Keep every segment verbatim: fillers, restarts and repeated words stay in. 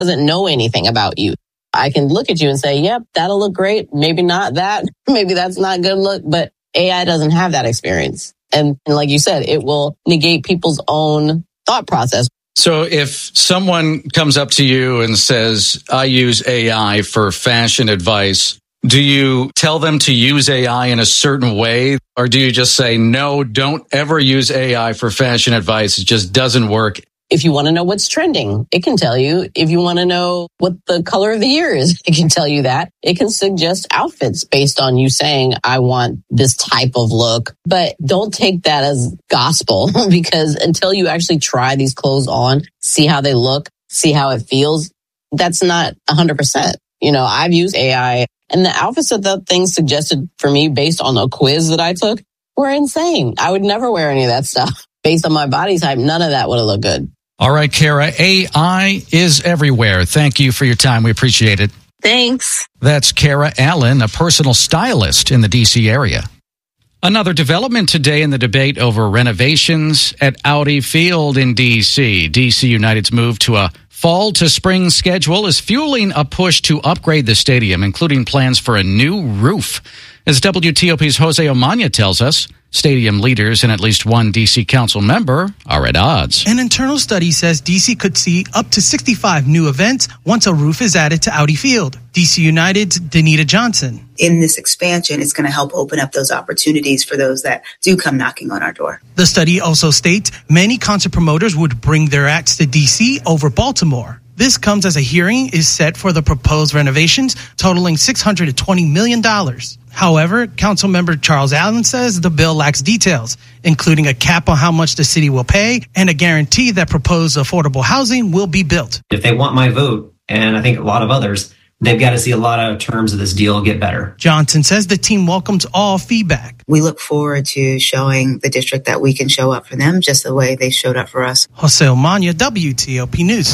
doesn't know anything about you. I can look at you and say, yep, that'll look great. Maybe not that. Maybe that's not good look. But A I doesn't have that experience. And, and like you said, it will negate people's own thought process. So if someone comes up to you and says, I use A I for fashion advice, do you tell them to use A I in a certain way? Or do you just say, no, don't ever use A I for fashion advice. It just doesn't work. If you want to know what's trending, it can tell you. If you want to know what the color of the year is, it can tell you that. It can suggest outfits based on you saying, I want this type of look. But don't take that as gospel, because until you actually try these clothes on, see how they look, see how it feels, that's not one hundred percent. You know, I've used A I, and the outfits that the thing suggested for me based on a quiz that I took were insane. I would never wear any of that stuff. Based on my body type, none of that would have looked good. All right, Kara, A I is everywhere. Thank you for your time. We appreciate it. Thanks. That's Kara Allen, a personal stylist in the D C area. Another development today in the debate over renovations at Audi Field in D C. D C United's move to a fall to spring schedule is fueling a push to upgrade the stadium, including plans for a new roof. As W T O P's Jose Omania tells us, stadium leaders and at least one D C council member are at odds. An internal study says D C could see up to sixty-five new events once a roof is added to Audi Field. D C United's Danita Johnson. In this expansion, it's going to help open up those opportunities for those that do come knocking on our door. The study also states many concert promoters would bring their acts to D C over Baltimore. This comes as a hearing is set for the proposed renovations, totaling six hundred twenty million dollars. However, Councilmember Charles Allen says the bill lacks details, including a cap on how much the city will pay and a guarantee that proposed affordable housing will be built. If they want my vote, and I think a lot of others, they've got to see a lot of terms of this deal get better. Johnson says the team welcomes all feedback. We look forward to showing the district that we can show up for them just the way they showed up for us. Jose Omania, W T O P News.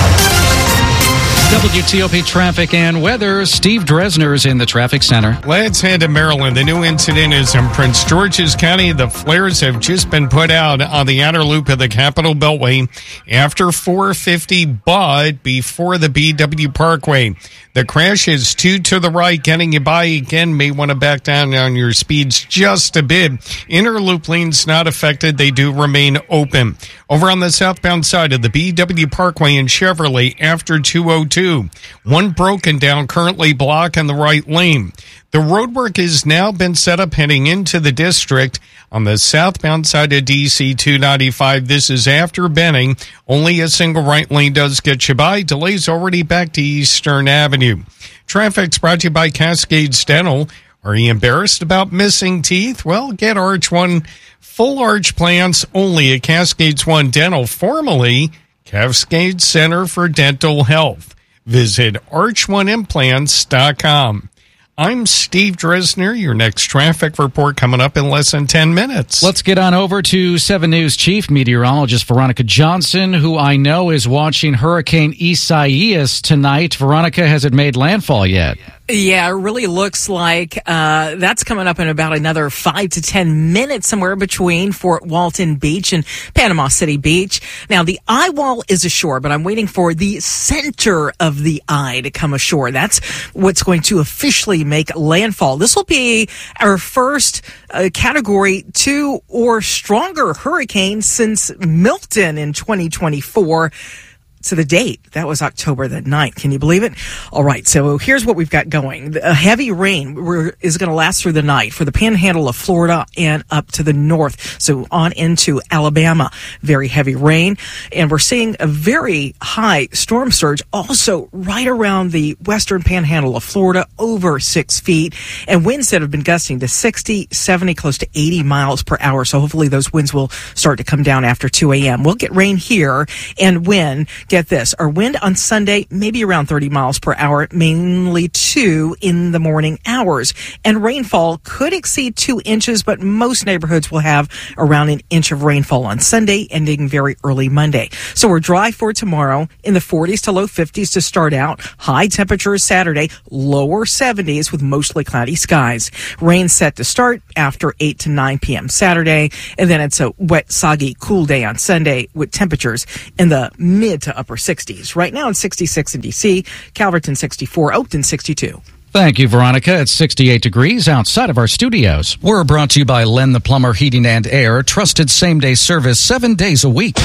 W T O P traffic and weather. Steve Dresner is in the traffic center. Let's head to Maryland. The new incident is in Prince George's County. The flares have just been put out on the outer loop of the Capitol Beltway after four fifty, but before the B W Parkway. The crash is two to the right, getting you by again. May want to back down on your speeds just a bit. Inner loop lanes not affected. They do remain open. Over on the southbound side of the B W Parkway in Chevrolet after two oh two. One broken down, currently blocked in the right lane. The roadwork has now been set up heading into the district on the southbound side of D C two ninety-five. This is after Benning. Only a single right lane does get you by. Delays already back to Eastern Avenue. Traffic's brought to you by Cascades Dental. Are you embarrassed about missing teeth? Well, get Arch One full arch plans only at Cascades One Dental, formerly Cascades Center for Dental Health. Visit arch one implants dot com. I'm Steve Dresner. Your next traffic report coming up in less than ten minutes. Let's get on over to seven News Chief Meteorologist Veronica Johnson, who I know is watching Hurricane Isaias tonight. Veronica, has it made landfall yet? Yeah, it really looks like uh that's coming up in about another five to ten minutes, somewhere between Fort Walton Beach and Panama City Beach. Now, the eye wall is ashore, but I'm waiting for the center of the eye to come ashore. That's what's going to officially make landfall. This will be our first uh, category two or stronger hurricane since Milton in twenty twenty-four. To the date. That was October the ninth. Can you believe it? All right. So here's what we've got going. A heavy rain is going to last through the night for the panhandle of Florida and up to the north. So on into Alabama. Very heavy rain. And we're seeing a very high storm surge also right around the western panhandle of Florida, over six feet. And winds that have been gusting to sixty, seventy, close to eighty miles per hour. So hopefully those winds will start to come down after two a.m. We'll get rain here and wind. Get this, our wind on Sunday, maybe around thirty miles per hour, mainly two in the morning hours. And rainfall could exceed two inches, but most neighborhoods will have around an inch of rainfall on Sunday, ending very early Monday. So we're dry for tomorrow, in the forties to low fifties to start out. High temperatures Saturday, lower seventies with mostly cloudy skies. Rain set to start after eight to nine p.m. Saturday, and then it's a wet, soggy, cool day on Sunday with temperatures in the mid to upper upper sixties. Right now it's sixty-six in D C, Calverton sixty-four, Oakton sixty-two. Thank you, Veronica. It's sixty-eight degrees outside of our studios. We're brought to you by Len the Plumber Heating and Air, trusted same-day service seven days a week.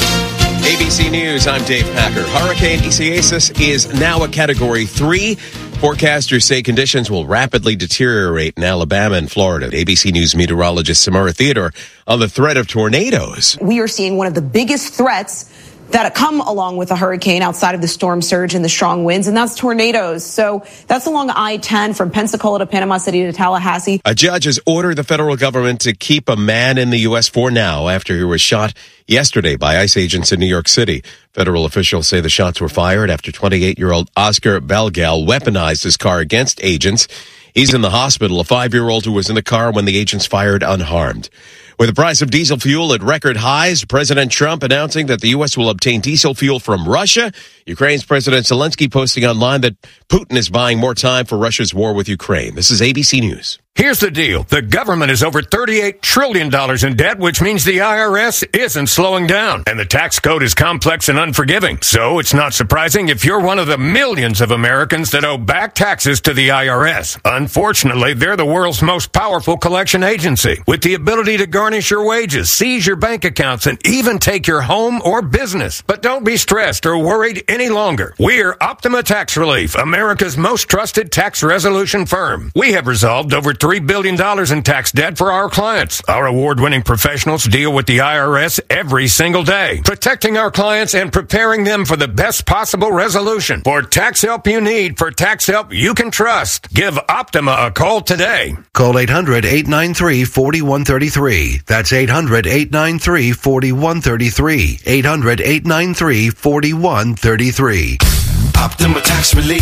A B C News, I'm Dave Packer. Hurricane Isaias is now a Category three. Forecasters say conditions will rapidly deteriorate in Alabama and Florida. A B C News meteorologist Samara Theodore on the threat of tornadoes. We are seeing one of the biggest threats that come along with a hurricane outside of the storm surge and the strong winds, and that's tornadoes. So that's along I ten from Pensacola to Panama City to Tallahassee. A judge has ordered the federal government to keep a man in the U S for now after he was shot yesterday by ICE agents in New York City. Federal officials say the shots were fired after twenty-eight-year-old Oscar Belgal weaponized his car against agents. He's in the hospital, a five-year-old who was in the car when the agents fired unharmed. With the price of diesel fuel at record highs, President Trump announcing that the U S will obtain diesel fuel from Russia. Ukraine's President Zelensky posting online that Putin is buying more time for Russia's war with Ukraine. This is A B C News. Here's the deal. The government is over thirty-eight trillion dollars in debt, which means the I R S isn't slowing down. And the tax code is complex and unforgiving. So it's not surprising if you're one of the millions of Americans that owe back taxes to the I R S. Unfortunately, they're the world's most powerful collection agency, with the ability to garnish your wages, seize your bank accounts, and even take your home or business. But don't be stressed or worried any longer. We're Optima Tax Relief, America's most trusted tax resolution firm. We have resolved over three billion dollars in tax debt for our clients. Our award-winning professionals deal with the I R S every single day, protecting our clients and preparing them for the best possible resolution. For tax help you need, for tax help you can trust, give Optima a call today. Call eight hundred, eight nine three, four one three three. That's eight hundred, eight nine three, four one three three. eight hundred, eight nine three, four one three three. Optima Tax Relief.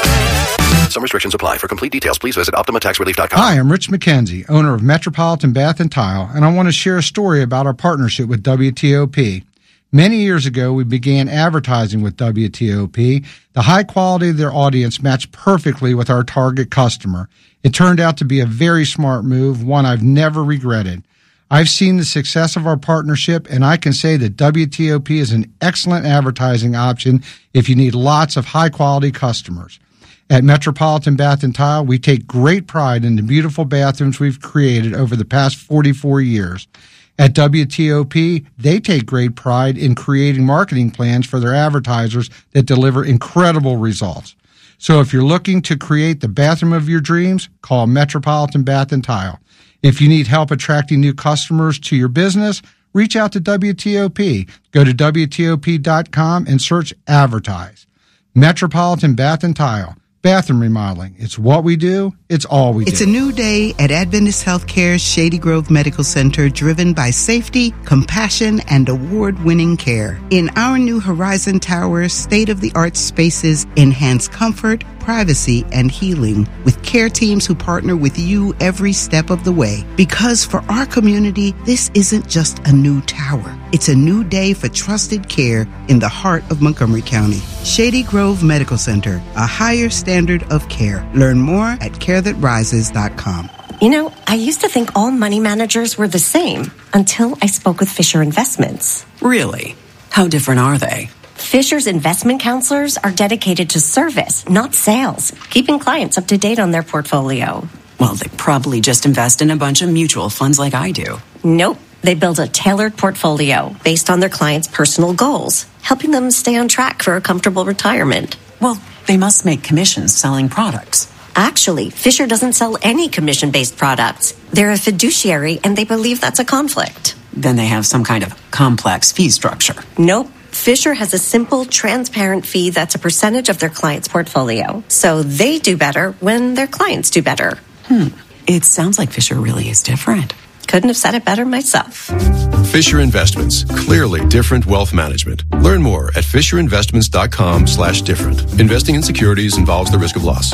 Some restrictions apply. For complete details, please visit Optima Tax Relief dot com. Hi, I'm Rich McKenzie, owner of Metropolitan Bath and Tile, and I want to share a story about our partnership with W T O P. Many years ago, we began advertising with W T O P. The high quality of their audience matched perfectly with our target customer. It turned out to be a very smart move, one I've never regretted. I've seen the success of our partnership, and I can say that W T O P is an excellent advertising option if you need lots of high-quality customers. At Metropolitan Bath and Tile, we take great pride in the beautiful bathrooms we've created over the past forty-four years. At W T O P, they take great pride in creating marketing plans for their advertisers that deliver incredible results. So if you're looking to create the bathroom of your dreams, call Metropolitan Bath and Tile. If you need help attracting new customers to your business, reach out to W T O P. Go to W T O P dot com and search Advertise. Metropolitan Bath and Tile. Bathroom remodeling. It's what we do. It's all we do. It's a new day at Adventist Healthcare's Shady Grove Medical Center, driven by safety, compassion, and award-winning care. In our new Horizon Tower, state-of-the-art spaces enhance comfort, privacy, and healing with care teams who partner with you every step of the way. Because for our community, this isn't just a new tower. It's a new day for trusted care in the heart of Montgomery County. Shady Grove Medical Center, a higher standard of care. Learn more at care that rises dot com. You know, I used to think all money managers were the same until I spoke with Fisher Investments. Really? How different are they? Fisher's investment counselors are dedicated to service, not sales, keeping clients up to date on their portfolio. Well, they probably just invest in a bunch of mutual funds like I do. Nope. They build a tailored portfolio based on their clients' personal goals, helping them stay on track for a comfortable retirement. Well, they must make commissions selling products. Actually, Fisher doesn't sell any commission-based products. They're a fiduciary, and they believe that's a conflict. Then they have some kind of complex fee structure. Nope. Fisher has a simple, transparent fee that's a percentage of their client's portfolio. So they do better when their clients do better. Hmm. It sounds like Fisher really is different. Couldn't have said it better myself. Fisher Investments. Clearly different wealth management. Learn more at fisher investments dot com slash different. Investing in securities involves the risk of loss.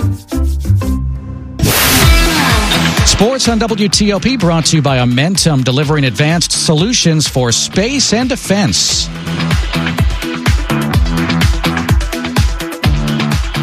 Sports on W T O P brought to you by Amentum, delivering advanced solutions for space and defense. All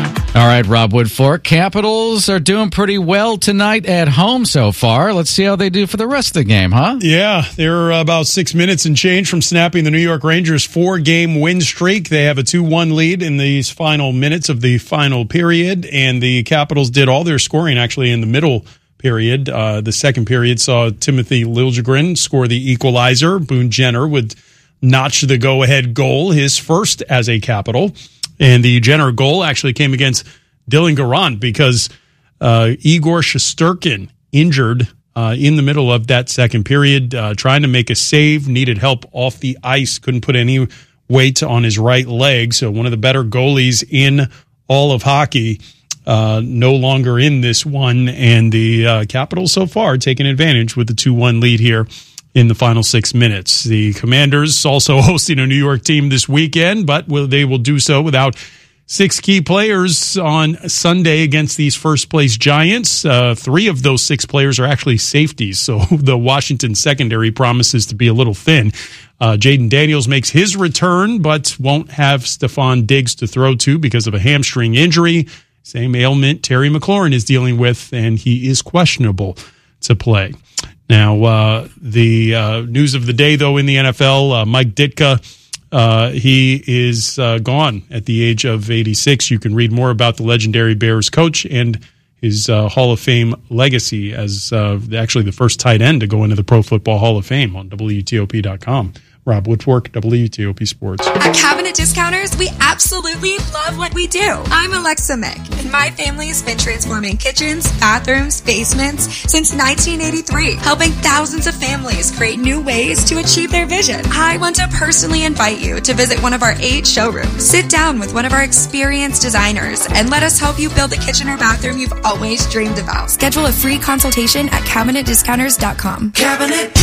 All right, Rob Woodfork. Capitals are doing pretty well tonight at home so far. Let's see how they do for the rest of the game, huh? Yeah, they're about six minutes and change from snapping the New York Rangers' four-game win streak. They have a two one lead in these final minutes of the final period, and the Capitals did all their scoring actually in the middle period. Uh, the second period saw Timothy Liljegren score the equalizer. Boone Jenner would notch the go-ahead goal, his first as a Capital. And the Jenner goal actually came against Dylan Garand because uh, Igor Shesterkin injured uh, in the middle of that second period, uh, trying to make a save, needed help off the ice, couldn't put any weight on his right leg. So one of the better goalies in all of hockey, uh, no longer in this one. And the uh, Capitals so far taking advantage with the two one lead here in the final six minutes. The Commanders also hosting a New York team this weekend, but will, they will do so without six key players on Sunday against these first-place Giants. Uh, three of those six players are actually safeties, so the Washington secondary promises to be a little thin. Uh, Jaden Daniels makes his return, but won't have Stephon Diggs to throw to because of a hamstring injury. Same ailment Terry McLaurin is dealing with, and he is questionable to play. Now, uh, the uh, news of the day, though, in the N F L, uh, Mike Ditka, uh, he is uh, gone at the age of eighty-six. You can read more about the legendary Bears coach and his uh, Hall of Fame legacy as uh, actually the first tight end to go into the Pro Football Hall of Fame on W T O P dot com. Rob Woodfork, W T O P Sports. At Cabinet Discounters, we absolutely love what we do. I'm Alexa Mick, and my family has been transforming kitchens, bathrooms, basements since nineteen eighty-three, helping thousands of families create new ways to achieve their vision. I want to personally invite you to visit one of our eight showrooms. Sit down with one of our experienced designers and let us help you build the kitchen or bathroom you've always dreamed about. Schedule a free consultation at cabinet discounters dot com. Cabinet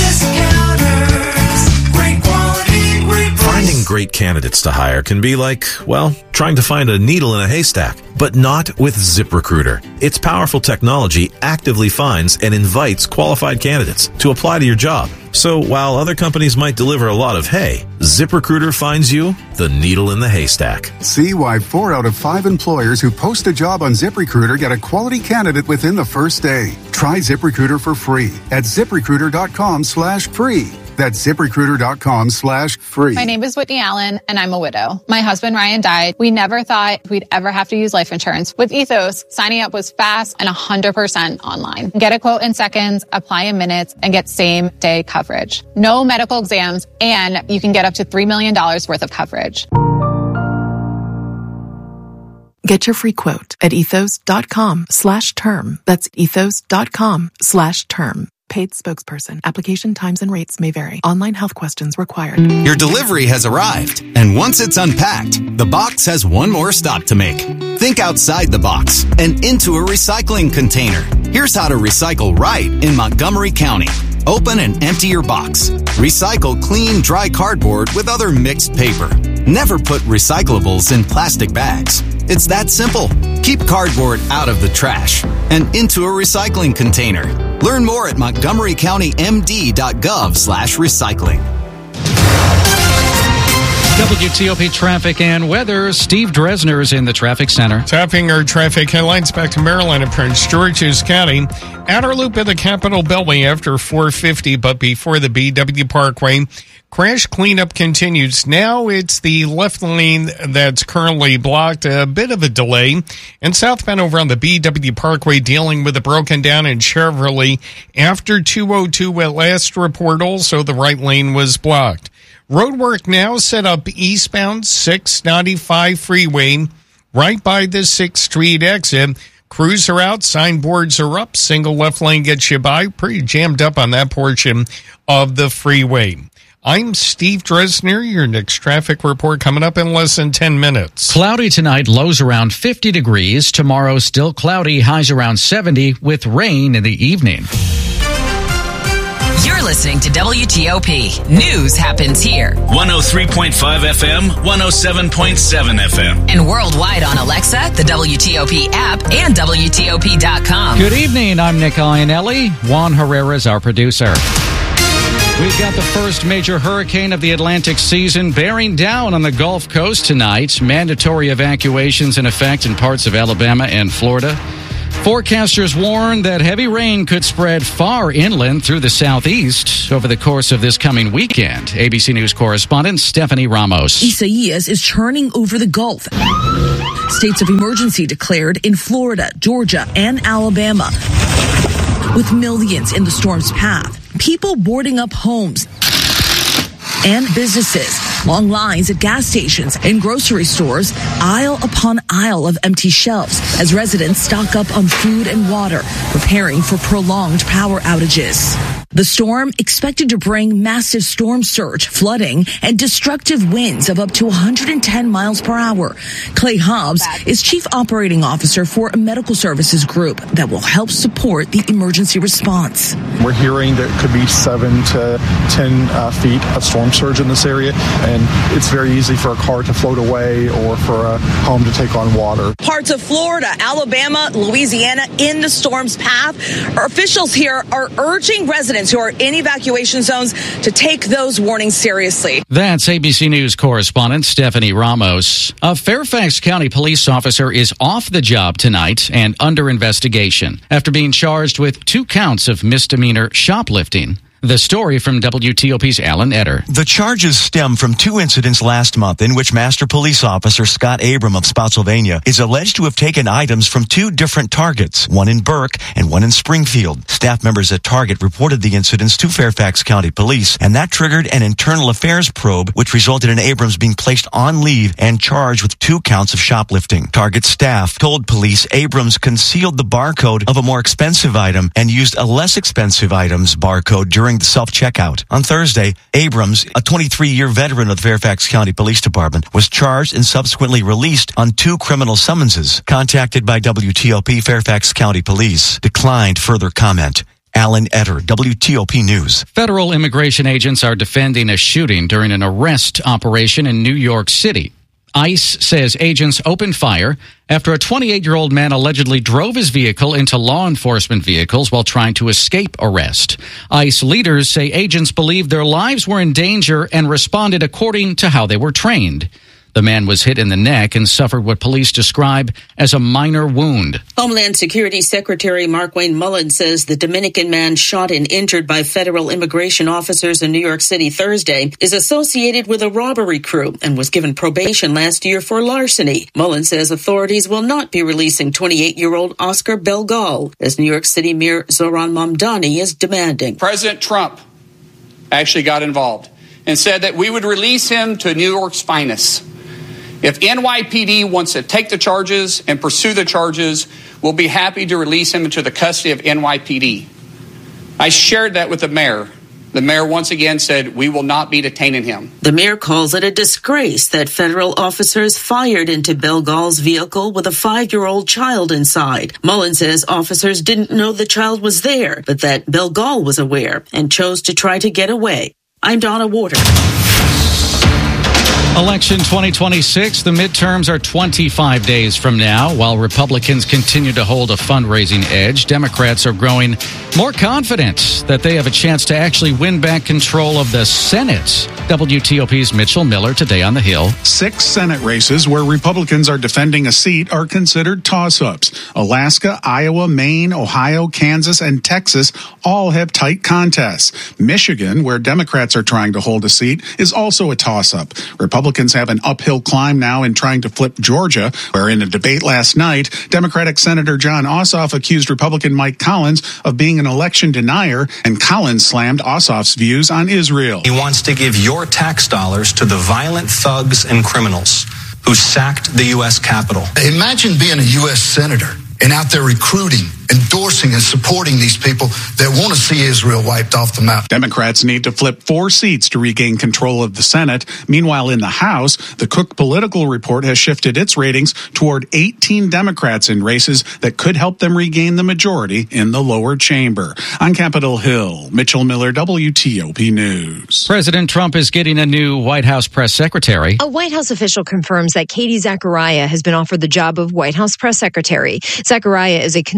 Discounters. Great quality, great price. Finding great candidates to hire can be like, well, trying to find a needle in a haystack, but not with ZipRecruiter. Its powerful technology actively finds and invites qualified candidates to apply to your job. So while other companies might deliver a lot of hay, ZipRecruiter finds you the needle in the haystack. See why four out of five employers who post a job on ZipRecruiter get a quality candidate within the first day. Try ZipRecruiter for free at ZipRecruiter.com slash free. That's ZipRecruiter.com slash free. My name is Whitney Allen, and I'm a widow. My husband, Ryan, died. We never thought we'd ever have to use life insurance. With Ethos, signing up was fast and one hundred percent online. Get a quote in seconds, apply in minutes, and get same-day coverage. No medical exams, and you can get up to three million dollars worth of coverage. Get your free quote at ethos.com slash term. That's ethos.com slash term. Paid spokesperson. Application times and rates may vary. Online health questions required. Your delivery has arrived, and once it's unpacked, the box has one more stop to make. Think outside the box and into a recycling container. Here's how to recycle right in Montgomery County. Open and empty your box. Recycle clean, dry cardboard with other mixed paper. Never put recyclables in plastic bags. It's that simple. Keep cardboard out of the trash and into a recycling container. Learn more at montgomery county m d dot gov slash recycling. W T O P traffic and weather. Steve Dresner is in the traffic center. Topping our traffic headlines back to Maryland and Prince George's County. Outer loop of the Capitol Beltway after four fifty, but before the B W Parkway. Crash cleanup continues. Now it's the left lane that's currently blocked. A bit of a delay. And southbound over on the B W Parkway dealing with a broken down in Chevrolet after two oh two at last report. Also, the right lane was blocked. Roadwork now set up eastbound six ninety-five freeway right by the sixth Street exit. Crews are out, signboards are up, single left lane gets you by. Pretty jammed up on that portion of the freeway. I'm Steve Dresner. Your next traffic report coming up in less than ten minutes. Cloudy tonight, lows around fifty degrees. Tomorrow still cloudy, highs around seventy with rain in the evening. You're listening to W T O P. News happens here. one oh three point five F M, one oh seven point seven F M. And worldwide on Alexa, the W T O P app, and W T O P dot com. Good evening. I'm Nick Iannelli. Juan Herrera is our producer. We've got the first major hurricane of the Atlantic season bearing down on the Gulf Coast tonight. Mandatory evacuations in effect in parts of Alabama and Florida. Forecasters warn that heavy rain could spread far inland through the southeast over the course of this coming weekend. A B C News correspondent Stephanie Ramos. Isaias is churning over the Gulf. States of emergency declared in Florida, Georgia, and Alabama. With millions in the storm's path, people boarding up homes and businesses, long lines at gas stations and grocery stores, aisle upon aisle of empty shelves as residents stock up on food and water, preparing for prolonged power outages. The storm expected to bring massive storm surge, flooding, and destructive winds of up to one hundred ten miles per hour. Clay Hobbs is chief operating officer for a medical services group that will help support the emergency response. We're hearing that it could be seven to ten uh, feet of storm surge in this area, and it's very easy for a car to float away or for a home to take on water. Parts of Florida, Alabama, Louisiana in the storm's path. Our officials here are urging residents who are in evacuation zones to take those warnings seriously. That's A B C News correspondent Stephanie Ramos. A Fairfax County police officer is off the job tonight and under investigation after being charged with two counts of misdemeanor shoplifting. The story from W T O P's Alan Etter. The charges stem from two incidents last month in which Master Police Officer Scott Abram of Spotsylvania is alleged to have taken items from two different targets, one in Burke and one in Springfield. Staff members at Target reported the incidents to Fairfax County Police, and that triggered an internal affairs probe, which resulted in Abrams being placed on leave and charged with two counts of shoplifting. Target staff told police Abrams concealed the barcode of a more expensive item and used a less expensive item's barcode during the self-checkout. On Thursday, Abrams, a twenty-three-year veteran of the Fairfax County Police Department, was charged and subsequently released on two criminal summonses. Contacted by W T O P Fairfax County Police, declined further comment. Alan Etter, W T O P News. Federal immigration agents are defending a shooting during an arrest operation in New York City. ICE says agents opened fire after a twenty-eight-year-old man allegedly drove his vehicle into law enforcement vehicles while trying to escape arrest. ICE leaders say agents believed their lives were in danger and responded according to how they were trained. The man was hit in the neck and suffered what police describe as a minor wound. Homeland Security Secretary Markwayne Mullin says the Dominican man shot and injured by federal immigration officers in New York City Thursday is associated with a robbery crew and was given probation last year for larceny. Mullin says authorities will not be releasing twenty-eight-year-old Oscar Belgal, as New York City Mayor Zohran Mamdani is demanding. President Trump actually got involved and said that we would release him to New York's finest. If N Y P D wants to take the charges and pursue the charges, we'll be happy to release him into the custody of N Y P D. I shared that with the mayor. The mayor once again said we will not be detaining him. The mayor calls it a disgrace that federal officers fired into Belgal's vehicle with a five-year-old child inside. Mullin says officers didn't know the child was there, but that Belgal was aware and chose to try to get away. I'm Donna Warder. Election twenty twenty-six, the midterms are twenty-five days from now. While Republicans continue to hold a fundraising edge, Democrats are growing more confident that they have a chance to actually win back control of the Senate. W T O P's Mitchell Miller today on the Hill. Six Senate races where Republicans are defending a seat are considered toss-ups. Alaska, Iowa, Maine, Ohio, Kansas, and Texas all have tight contests. Michigan, where Democrats are trying to hold a seat, is also a toss-up. Republicans have an uphill climb now in trying to flip Georgia, where in a debate last night, Democratic Senator John Ossoff accused Republican Mike Collins of being an election denier, and Collins slammed Ossoff's views on Israel. He wants to give your tax dollars to the violent thugs and criminals who sacked the U S Capitol. Imagine being a U S senator and out there recruiting, endorsing, and supporting these people that want to see Israel wiped off the map. Democrats need to flip four seats to regain control of the Senate. Meanwhile, in the House, the Cook Political Report has shifted its ratings toward eighteen Democrats in races that could help them regain the majority in the lower chamber. On Capitol Hill, Mitchell Miller, W T O P News. President Trump is getting a new White House press secretary. A White House official confirms that Katie Zachariah has been offered the job of White House press secretary. Zachariah is a conservative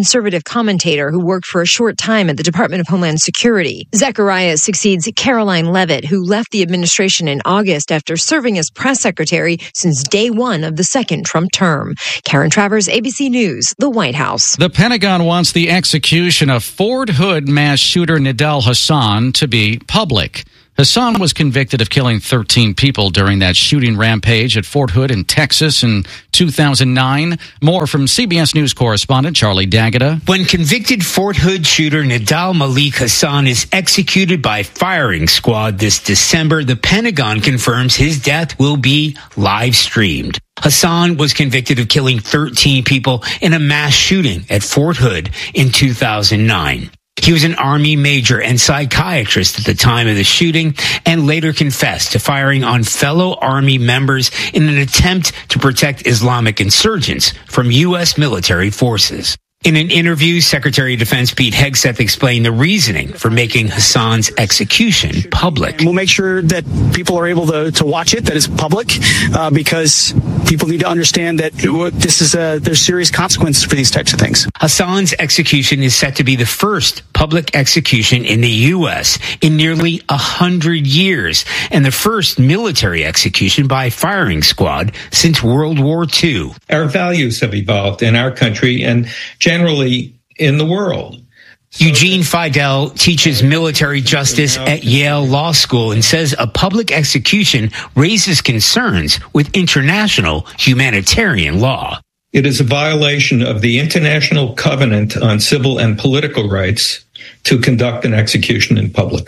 investigative commentator who worked for a short time at the Department of Homeland Security. Zacharias succeeds Caroline Leavitt, who left the administration in August after serving as press secretary since day one of the second Trump term. Karen Travers, A B C News, the White House. The Pentagon wants the execution of Fort Hood mass shooter Nidal Hasan to be public. Hasan was convicted of killing thirteen people during that shooting rampage at Fort Hood in Texas in two thousand nine. More from C B S News correspondent Charlie D'Agata. When convicted Fort Hood shooter Nidal Malik Hasan is executed by firing squad this December, the Pentagon confirms his death will be live streamed. Hasan was convicted of killing thirteen people in a mass shooting at Fort Hood in two thousand nine. He was an Army major and psychiatrist at the time of the shooting and later confessed to firing on fellow Army members in an attempt to protect Islamic insurgents from U S military forces. In an interview, Secretary of Defense Pete Hegseth explained the reasoning for making Hasan's execution public. We'll make sure that people are able to, to watch it, that it's public, uh, because people need to understand that this is a, there's serious consequences for these types of things. Hasan's execution is set to be the first public execution in the U S in nearly a hundred years and the first military execution by firing squad since World War Two. Our values have evolved in our country and generally in the world. Eugene Fidel teaches military justice at Yale Law School and says a public execution raises concerns with international humanitarian law. It is a violation of the International Covenant on Civil and Political Rights to conduct an execution in public.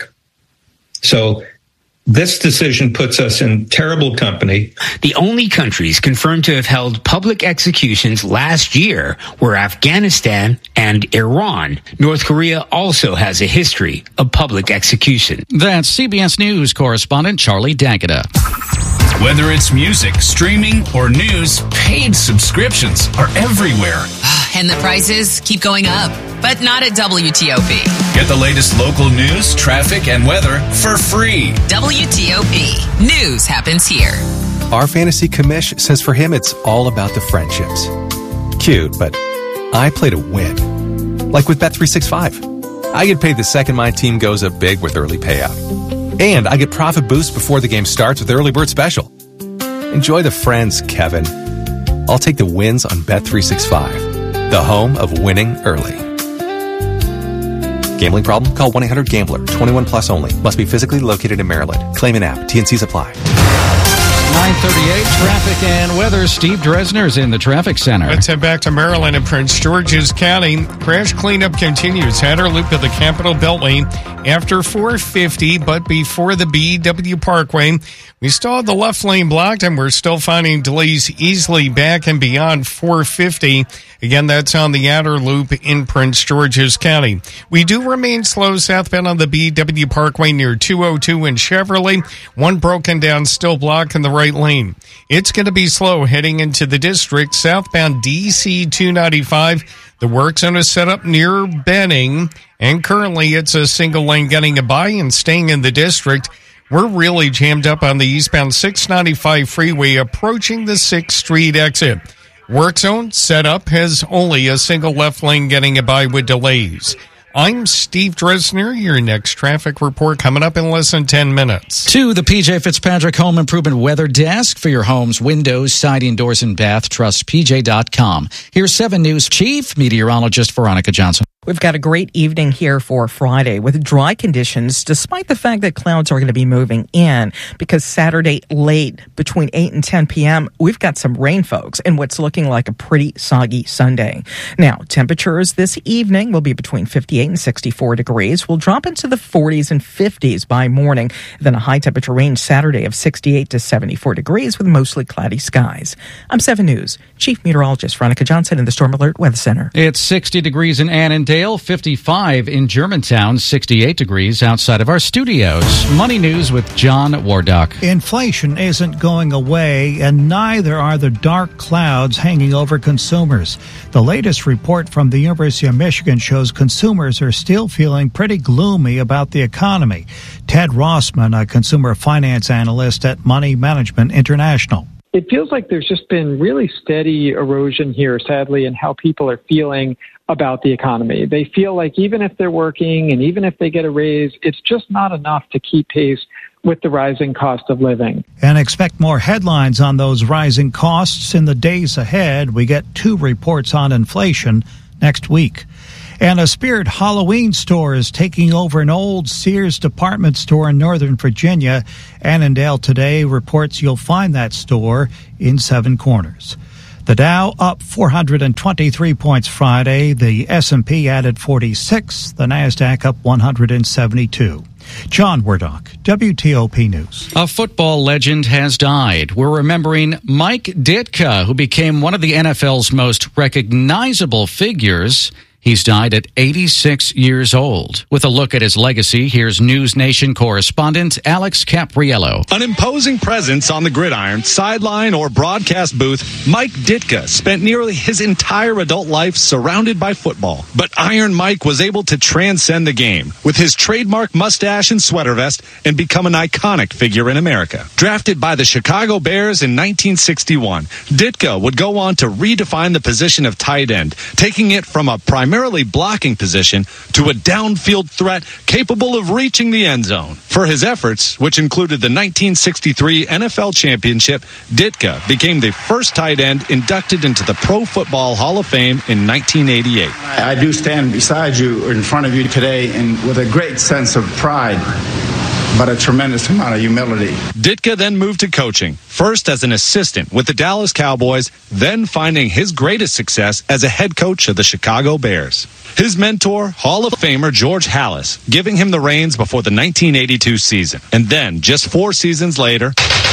So this decision puts us in terrible company. The only countries confirmed to have held public executions last year were Afghanistan and Iran. North Korea also has a history of public execution. That's C B S News correspondent Charlie D'Agata. Whether it's music, streaming, or news, paid subscriptions are everywhere. And the prices keep going up, but not at W T O P. Get the latest local news, traffic, and weather for free. W T O P. News happens here. Our fantasy commish says for him it's all about the friendships. Cute, but I play to win. Like with Bet three sixty-five. I get paid the second my team goes up big with early payout. And I get profit boost before the game starts with Early Bird Special. Enjoy the friends, Kevin. I'll take the wins on Bet three sixty-five. The home of winning early. Gambling problem? Call one eight hundred gambler. twenty-one plus only. Must be physically located in Maryland. Claim an app. T and C's apply. nine thirty-eight, traffic and weather. Steve Dresner's in the traffic center. Let's head back to Maryland and Prince George's County. Crash cleanup continues. Outer loop of the Capitol Beltway after four fifty, but before the B W Parkway. We still have the left lane blocked, and we're still finding delays easily back and beyond four fifty. Again, that's on the outer loop in Prince George's County. We do remain slow southbound on the B W Parkway near two oh two in Chevrolet. One broken down, still blocked in the right lane. It's going to be slow heading into the district. Southbound D C two ninety-five. The work zone is set up near Benning, and currently it's a single lane getting by and staying in the district. We're really jammed up on the eastbound six ninety-five freeway approaching the sixth Street exit. Work zone set up has only a single left lane getting by with delays. I'm Steve Dresner. Your next traffic report coming up in less than ten minutes. To the P J Fitzpatrick Home Improvement Weather Desk for your home's windows, siding, doors, and bath. Trust P J dot com. Here's seven News Chief Meteorologist Veronica Johnson. We've got a great evening here for Friday with dry conditions, despite the fact that clouds are going to be moving in, because Saturday late between eight and ten p.m., we've got some rain, folks, and what's looking like a pretty soggy Sunday. Now, temperatures this evening will be between fifty-eight and sixty-four degrees. We'll drop into the forties and fifties by morning, then a high temperature range Saturday of sixty-eight to seventy-four degrees with mostly cloudy skies. I'm seven News Chief Meteorologist Veronica Johnson in the Storm Alert Weather Center. It's sixty degrees in Annandale. fifty-five in Germantown, sixty-eight degrees outside of our studios. Money News with John Wardock. Inflation isn't going away, and neither are the dark clouds hanging over consumers. The latest report from the University of Michigan shows consumers are still feeling pretty gloomy about the economy. Ted Rossman, a consumer finance analyst at Money Management International. it feels like there's just been really steady erosion here, sadly, in how people are feeling about the economy. They feel like even if they're working and even if they get a raise, it's just not enough to keep pace with the rising cost of living. And expect more headlines on those rising costs in the days ahead. We get two reports on inflation next week. And a Spirit Halloween store is taking over an old Sears department store in Northern Virginia. Annandale Today reports you'll find that store in Seven Corners. The Dow up four hundred twenty-three points Friday. The S and P added forty-six. The NASDAQ up one hundred seventy-two. John Werdock, W T O P News. A football legend has died. We're remembering Mike Ditka, who became one of the N F L's most recognizable figures. He's died at eighty-six years old. With a look at his legacy, here's News Nation correspondent Alex Capriello. An imposing presence on the gridiron, sideline, or broadcast booth, Mike Ditka spent nearly his entire adult life surrounded by football. But Iron Mike was able to transcend the game with his trademark mustache and sweater vest and become an iconic figure in America. Drafted by the Chicago Bears in nineteen sixty-one, Ditka would go on to redefine the position of tight end, taking it from a primary primarily blocking position to a downfield threat capable of reaching the end zone. For his efforts, which included the nineteen sixty-three N F L Championship, Ditka became the first tight end inducted into the Pro Football Hall of Fame in nineteen eighty-eight. I do stand beside you in front of you today and with a great sense of pride, but a tremendous amount of humility. Ditka then moved to coaching, first as an assistant with the Dallas Cowboys, then finding his greatest success as a head coach of the Chicago Bears. His mentor, Hall of Famer George Halas, giving him the reins before the nineteen eighty-two season. And then, just four seasons later,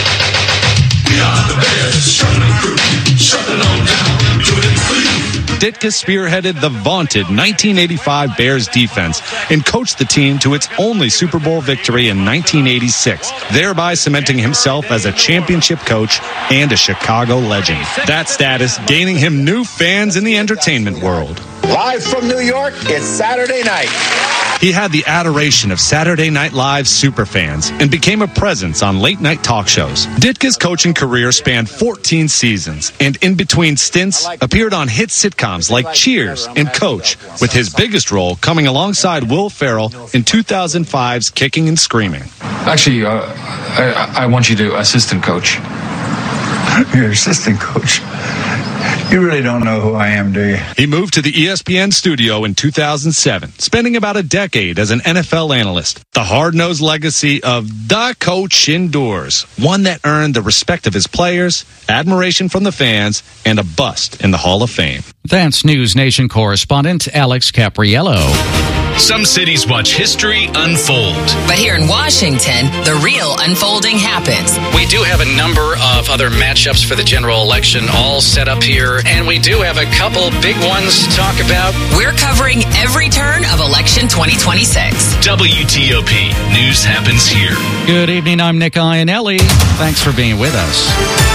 we are the Bears, shuffling through, shuffling on down, do it please. Ditka spearheaded the vaunted nineteen eighty-five Bears defense and coached the team to its only Super Bowl victory in nineteen eighty-six, thereby cementing himself as a championship coach and a Chicago legend. That status gaining him new fans in the entertainment world. Live from New York, it's Saturday night. He had the adoration of Saturday Night Live's superfans and became a presence on late-night talk shows. Ditka's coaching career spanned fourteen seasons, and in between stints, appeared on hit sitcoms like Cheers and Coach, with his biggest role coming alongside Will Ferrell in two thousand five's Kicking and Screaming. Actually, uh, I, I want you to assistant coach. You're assistant coach. You really don't know who I am, do you? He moved to the E S P N studio in two thousand seven, spending about a decade as an N F L analyst. The hard-nosed legacy of the coach endures, one that earned the respect of his players, admiration from the fans, and a bust in the Hall of Fame. That's News Nation correspondent Alex Capriello. Some cities watch history unfold. But here in Washington, the real unfolding happens. We do have a number of other matchups for the general election all set up here, and we do have a couple big ones to talk about. We're covering every turn of election twenty twenty-six. W T O P News happens here. Good evening, I'm Nick Iannelli. Thanks for being with us.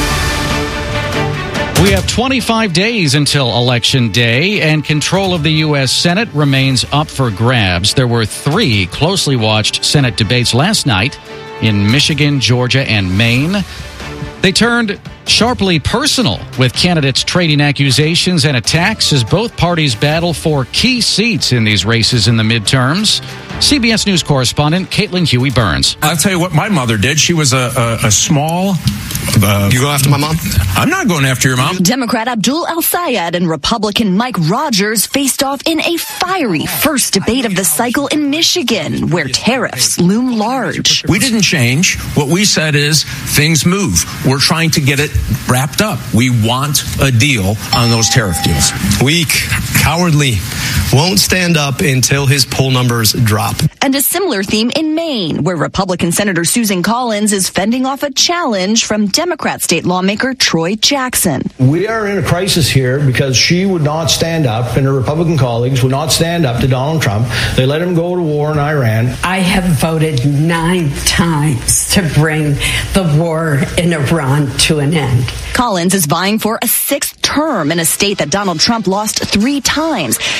We have twenty-five days until Election Day, and control of the U S Senate remains up for grabs. There were three closely watched Senate debates last night in Michigan, Georgia, and Maine. They turned sharply personal, with candidates trading accusations and attacks as both parties battle for key seats in these races in the midterms. C B S News correspondent Caitlin Huey Burns. I'll tell you what my mother did. She was a, a, a small... Uh, you go after my mom? I'm not going after your mom. Democrat Abdul El-Sayed and Republican Mike Rogers faced off in a fiery first debate of the cycle in Michigan, where tariffs loom large. We didn't change. What we said is things move. We're trying to get it wrapped up. We want a deal on those tariff deals. Weak, cowardly, won't stand up until his poll numbers drop. And a similar theme in Maine, where Republican Senator Susan Collins is fending off a challenge from Democrat state lawmaker Troy Jackson. We are in a crisis here because she would not stand up, and her Republican colleagues would not stand up to Donald Trump. They let him go to war in Iran. I have voted nine times to bring the war in Iran to an end. Collins is vying for a sixth term in a state that Donald Trump lost three times, and she tried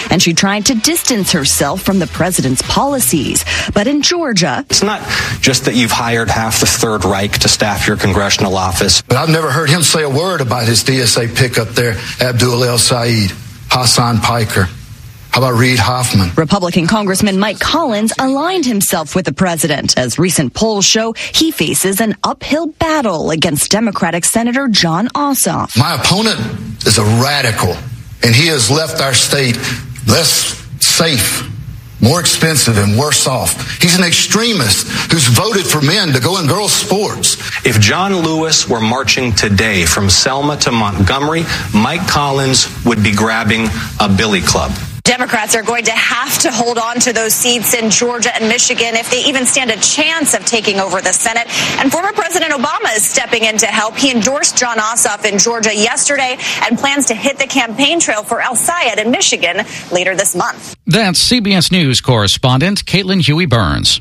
trying to distance herself from the president's policies. But in Georgia, it's not just that you've hired half the Third Reich to staff your congressional office. But I've never heard him say a word about his D S A pick up there, Abdul El Sayed, Hassan Piker. How about Reid Hoffman? Republican Congressman Mike Collins aligned himself with the president. As recent polls show, he faces an uphill battle against Democratic Senator Jon Ossoff. My opponent is a radical, and he has left our state less safe, more expensive, and worse off. He's an extremist who's voted for men to go in girls' sports. If John Lewis were marching today from Selma to Montgomery, Mike Collins would be grabbing a billy club. Democrats are going to have to hold on to those seats in Georgia and Michigan if they even stand a chance of taking over the Senate. And former President Obama is stepping in to help. He endorsed Jon Ossoff in Georgia yesterday and plans to hit the campaign trail for El Sayed in Michigan later this month. That's C B S News correspondent Caitlin Huey Burns.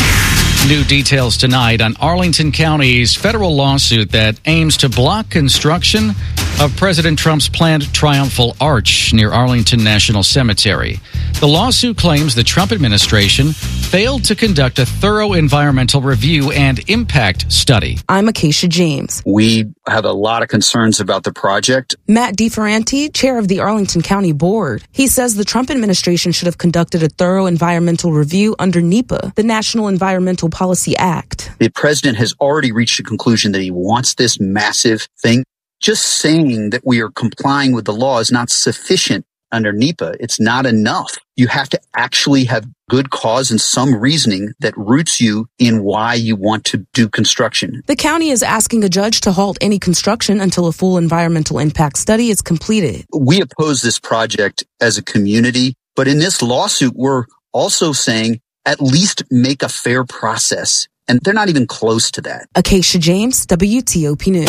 New details tonight on Arlington County's federal lawsuit that aims to block construction of President Trump's planned triumphal arch near Arlington National Cemetery. The lawsuit claims the Trump administration failed to conduct a thorough environmental review and impact study. I'm Acacia James. We have a lot of concerns about the project. Matt DeFerranti, chair of the Arlington County Board. He says the Trump administration should have conducted a thorough environmental review under NEPA, the National Environmental Policy Act. The president has already reached a conclusion that he wants this massive thing. Just saying that we are complying with the law is not sufficient under NEPA. It's not enough. You have to actually have good cause and some reasoning that roots you in why you want to do construction. The county is asking a judge to halt any construction until a full environmental impact study is completed. We oppose this project as a community, but in this lawsuit, we're also saying at least make a fair process. And they're not even close to that. Acacia James, W T O P News.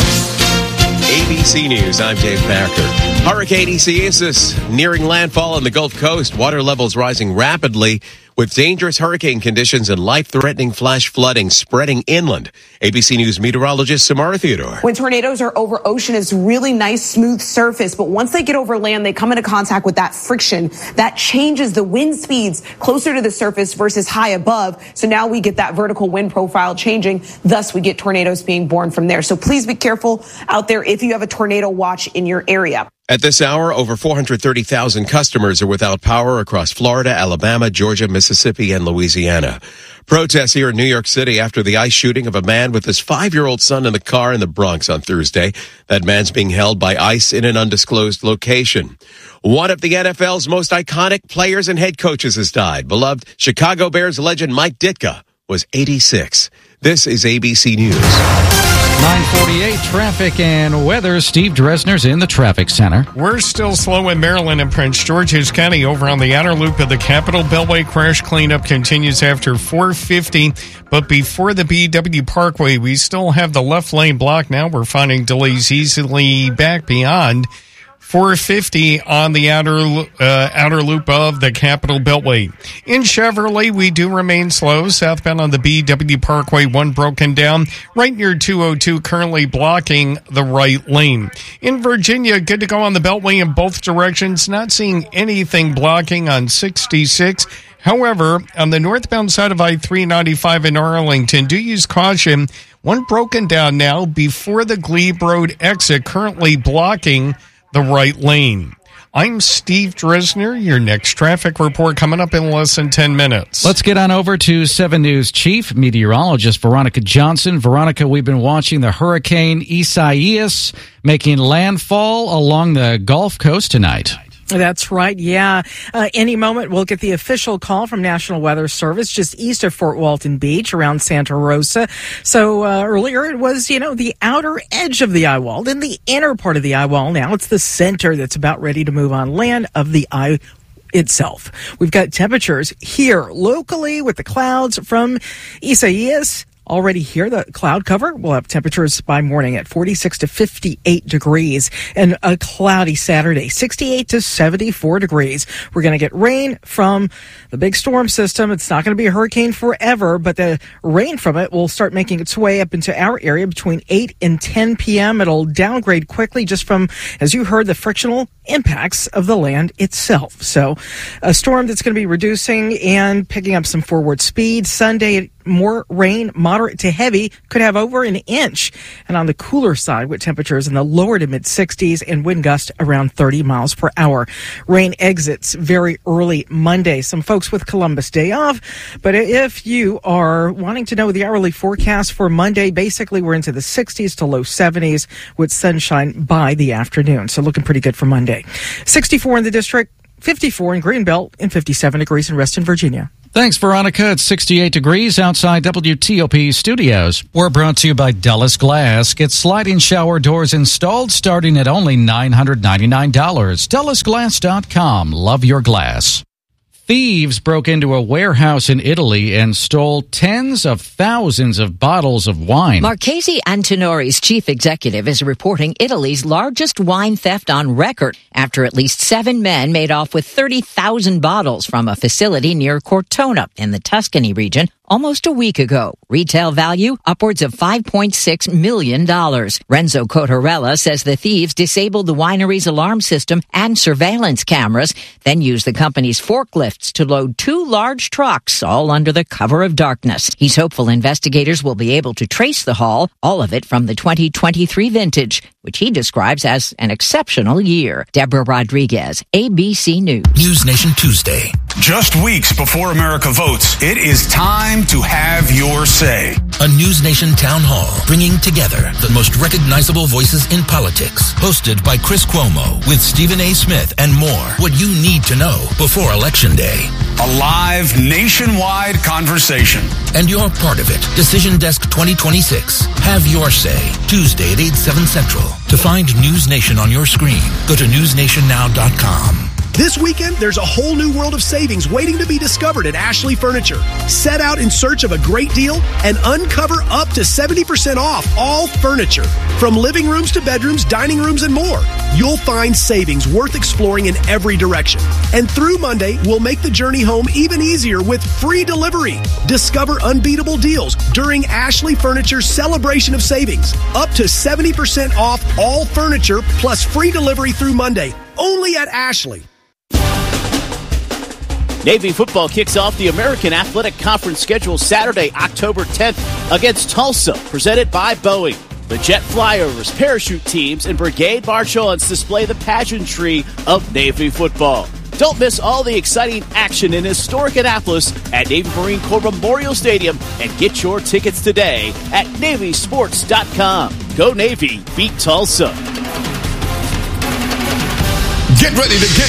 A B C News, I'm Dave Packer. Hurricane Isaias nearing landfall on the Gulf Coast. Water levels rising rapidly with dangerous hurricane conditions and life-threatening flash flooding spreading inland. A B C News meteorologist Samara Theodore. When tornadoes are over ocean, it's really nice, smooth surface. But once they get over land, they come into contact with that friction. That changes the wind speeds closer to the surface versus high above. So now we get that vertical wind profile changing. Thus, we get tornadoes being born from there. So please be careful out there if you have a tornado watch in your area. At this hour, over four hundred thirty thousand customers are without power across Florida, Alabama, Georgia, Mississippi, and Louisiana. Protests here in New York City after the ICE shooting of a man with his five-year-old son in the car in the Bronx on Thursday. That man's being held by ICE in an undisclosed location. One of the N F L's most iconic players and head coaches has died. Beloved Chicago Bears legend Mike Ditka was eighty-six. This is A B C News. nine forty-eight traffic and weather. Steve Dresner's in the traffic center. We're still slow in Maryland and Prince George's County over on the outer loop of the Capitol Beltway. Crash cleanup continues after four fifty, but before the B W Parkway, we still have the left lane blocked. Now we're finding delays easily back beyond four fifty on the outer uh, outer loop of the Capitol Beltway. In Chevrolet, we do remain slow. Southbound on the B W Parkway, one broken down right near two oh two, currently blocking the right lane. In Virginia, good to go on the Beltway in both directions. Not seeing anything blocking on sixty-six. However, on the northbound side of I three ninety-five in Arlington, do use caution. One broken down now before the Glebe Road exit, currently blocking the right lane. I'm Steve Dresner. Your next traffic report coming up in less than ten minutes. Let's get on over to seven News Chief Meteorologist Veronica Johnson. Veronica, we've been watching the Hurricane Isaias making landfall along the Gulf Coast tonight. That's right. Yeah. Uh, any moment we'll get the official call from National Weather Service just east of Fort Walton Beach around Santa Rosa. So uh, earlier it was, you know, the outer edge of the eye wall, then the inner part of the eye wall. Now it's the center that's about ready to move on land of the eye itself. We've got temperatures here locally with the clouds from Isaias already here. The cloud cover will have temperatures by morning at forty-six to fifty-eight degrees, and a cloudy Saturday, sixty-eight to seventy-four degrees. We're going to get rain from the big storm system. It's not going to be a hurricane forever, but the rain from it will start making its way up into our area between eight and ten p.m. It'll downgrade quickly just from, as you heard, the frictional impacts of the land itself. So a storm that's going to be reducing and picking up some forward speed. Sunday, more rain, moderate to heavy, could have over an inch. And on the cooler side, with temperatures in the lower to mid sixties and wind gust around thirty miles per hour. Rain exits very early Monday. Some folks with Columbus Day off. But if you are wanting to know the hourly forecast for Monday, basically we're into the sixties to low seventies with sunshine by the afternoon. So looking pretty good for Monday. sixty-four in the district, fifty-four in Greenbelt, and fifty-seven degrees in Reston, Virginia. Thanks, Veronica. It's sixty-eight degrees outside W T O P studios. We're brought to you by Dulles Glass. Get sliding shower doors installed starting at only nine hundred ninety-nine dollars. Dulles Glass dot com. Love your glass. Thieves broke into a warehouse in Italy and stole tens of thousands of bottles of wine. Marchese Antinori's chief executive is reporting Italy's largest wine theft on record after at least seven men made off with thirty thousand bottles from a facility near Cortona in the Tuscany region almost a week ago. Retail value upwards of five point six million dollars. Renzo Cotarella says the thieves disabled the winery's alarm system and surveillance cameras, then used the company's forklifts to load two large trucks, all under the cover of darkness. He's hopeful investigators will be able to trace the haul, all of it from the twenty twenty-three vintage, which he describes as an exceptional year. Deborah Rodriguez, A B C News. News Nation Tuesday. Just weeks before America votes, it is time to have your say. A News Nation town hall bringing together the most recognizable voices in politics. Hosted by Chris Cuomo with Stephen A. Smith and more. What you need to know before Election Day. A live nationwide conversation. And you're part of it. Decision Desk twenty twenty-six. Have your say. Tuesday at eight, seven Central. To find News Nation on your screen, go to news nation now dot com. This weekend, there's a whole new world of savings waiting to be discovered at Ashley Furniture. Set out in search of a great deal and uncover up to seventy percent off all furniture. From living rooms to bedrooms, dining rooms, and more. You'll find savings worth exploring in every direction. And through Monday, we'll make the journey home even easier with free delivery. Discover unbeatable deals during Ashley Furniture's celebration of savings. Up to seventy percent off all furniture plus free delivery through Monday. Only at Ashley. Navy football kicks off the American Athletic Conference schedule Saturday, October tenth against Tulsa, presented by Boeing. The Jet Flyers, parachute teams, and brigade march-ons display the pageantry of Navy football. Don't miss all the exciting action in historic Annapolis at Navy Marine Corps Memorial Stadium and get your tickets today at Navy Sports dot com. Go Navy, beat Tulsa. Get ready to get